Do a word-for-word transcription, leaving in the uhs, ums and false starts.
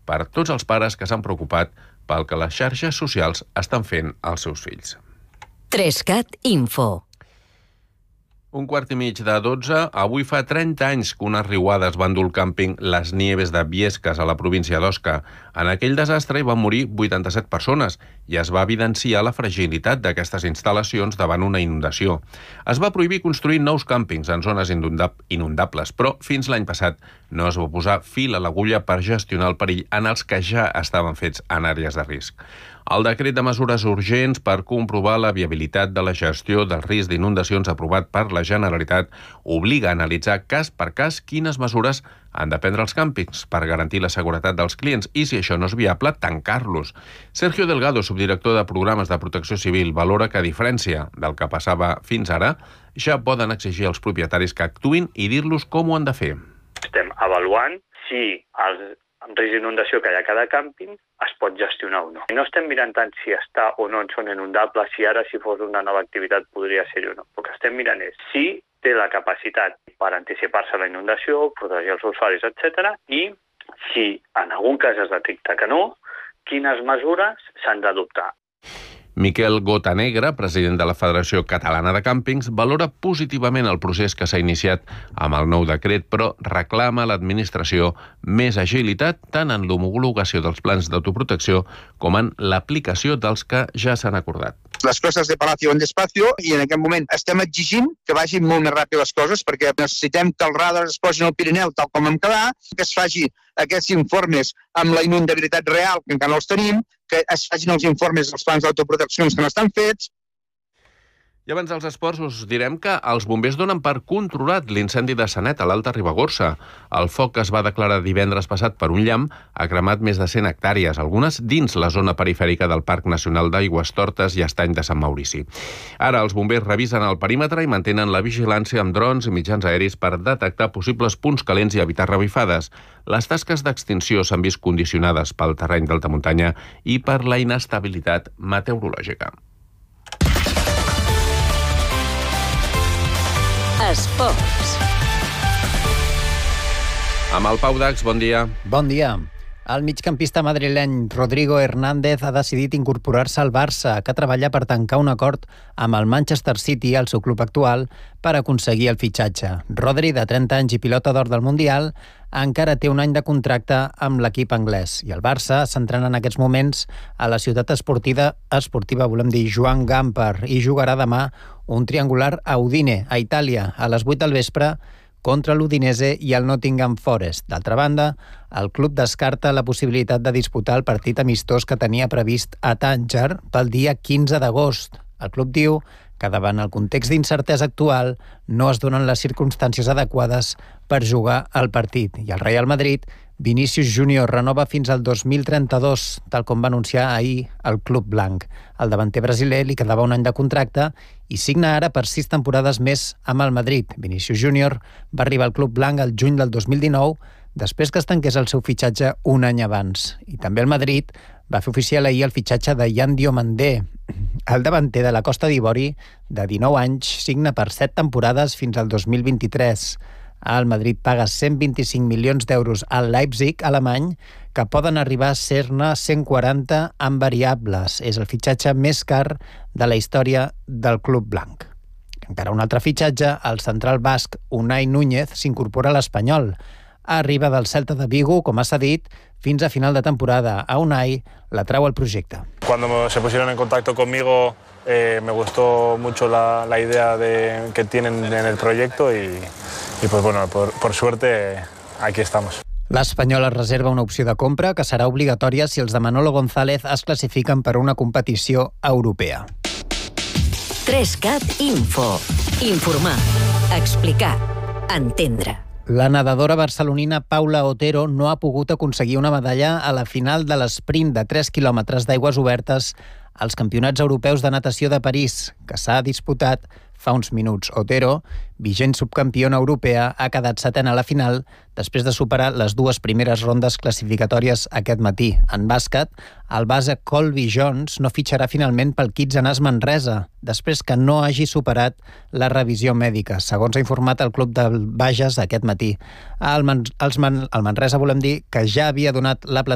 per tots els pares que s'han preocupat pel que les xarxes socials estan fent als seus fills. Trescat Info. Un quart i mig de dotze, avui fa trenta anys que unes riuades van dur el càmping Les Nieves de Biescas a la província d'Osca. En aquell desastre hi van morir vuitanta-set persones i es va evidenciar la fragilitat d'aquestes instal·lacions davant una inundació. Es va prohibir construir nous càmpings en zones inundables, però fins l'any passat no es va posar fil a l'agulla per gestionar el perill en els que ja estaven fets en àrees de risc. El decret de mesures urgents per comprovar la viabilitat de la gestió del risc d'inundacions aprovat per la Generalitat obliga a analitzar cas per cas quines mesures han de prendre els càmpings per garantir la seguretat dels clients i, si això no és viable, tancar-los. Sergio Delgado, subdirector de Programes de Protecció Civil, valora que, a diferència del que passava fins ara, ja poden exigir als propietaris que actuïn i dir-los com ho han de fer. Estem avaluant si els risc d'inundació que hi ha a cada càmping es pot gestionar o no. No estem mirant tant si està o no en zona inundable, si ara, si fos una nova activitat, podria ser-hi o no. El que estem mirant és si té la capacitat per anticipar-se a la inundació, protegir els usuaris, etcètera, i si en algun cas es detecta que no, quines mesures s'han d'adoptar. Miquel Gotanegra, president de la Federació Catalana de Càmpings, valora positivament el procés que s'ha iniciat amb el nou decret, però reclama a l'administració més agilitat tant en l'homologació dels plans d'autoprotecció com en l'aplicació dels que ja s'han acordat. Les coses de Palacio en despacio i en aquest moment estem exigint que vagin molt més ràpid les coses perquè necessitem que els radars es posin al Pirineu tal com vam quedar, que es faci aquests informes amb la inundabilitat real, que encara no els tenim, que es facin els informes dels plans d'autoproteccions que no estan fets. I abans dels esports us direm que els bombers donen per controlat l'incendi de Sanet a l'Alta Ribagorça. El foc que es va declarar divendres passat per un llamp ha cremat més de cent hectàrees, algunes dins la zona perifèrica del Parc Nacional d'Aigüestortes i Estany de Sant Maurici. Ara els bombers revisen el perímetre i mantenen la vigilància amb drons i mitjans aeris per detectar possibles punts calents i evitar revifades. Les tasques d'extinció s'han vist condicionades pel terreny d'alta muntanya i per la inestabilitat meteorològica. Esports. Amb el Pau Dax, bon dia. Bon dia. El migcampista madrileny Rodrigo Hernández ha decidit incorporar-se al Barça, que treballa per tancar un acord amb el Manchester City, el seu club actual, per aconseguir el fitxatge. Rodri, de trenta anys i pilota d'or del Mundial, encara té un any de contracte amb l'equip anglès. I el Barça s'entrena en aquests moments a la ciutat esportiva, esportiva volem dir, Joan Gamper, i jugarà demà un triangular a Udine, a Itàlia, a les vuit del vespre, contra l'Udinese i el Nottingham Forest. D'altra banda, el club descarta la possibilitat de disputar el partit amistós que tenia previst a Tànger pel dia quinze d'agost. El club diu que davant el context d'incertesa actual no es donen les circumstàncies adequades per jugar al partit. I el Real Madrid, Vinícius Júnior renova fins al dos mil trenta-dos, tal com va anunciar ahir el club blanc. El davanter brasiler li quedava un any de contracte i signa ara per sis temporades més amb el Madrid. Vinícius Júnior va arribar al club blanc el juny del dos mil dinou, després que es tanqués el seu fitxatge un any abans. I també el Madrid va fer oficial ahir el fitxatge de Yan Diomandé. El davanter de la Costa d'Ivori, de dinou anys, signa per set temporades fins al dos mil vint-i-tres. El Madrid paga cent vint-i-cinc milions d'euros al Leipzig alemany, que poden arribar a ser-ne cent quaranta amb variables. És el fitxatge més car de la història del club blanc. Encara un altre fitxatge, el central basc Unai Núñez s'incorpora a l'Espanyol. Arriba del Celta de Vigo, com s'ha dit, fins a final de temporada. A Unai la trau el projecte. Cuando se pusieron en contacto conmigo eh, me gustó mucho la, la idea de, que tienen en el proyecto y, y pues bueno, por, por suerte aquí estamos. L'Espanyol es reserva una opció de compra que serà obligatòria si els de Manolo González es classifiquen per una competició europea. Trescat Info. Informar, explicar, entendre. La nedadora barcelonina Paula Otero no ha pogut aconseguir una medalla a la final de l'esprint de tres quilòmetres d'aigües obertes als Campionats Europeus de Natació de París, que s'ha disputat fa uns minuts. Otero, vigent subcampiona europea, ha quedat setena a la final després de superar les dues primeres rondes classificatòries aquest matí. En bàsquet, el base Colby Jones no fitxarà finalment pel Kitsanàs Manresa, després que no hagi superat la revisió mèdica, segons ha informat el club del Bages aquest matí. El, Man- els Man- el Manresa, volem dir, que ja havia donat la plantilla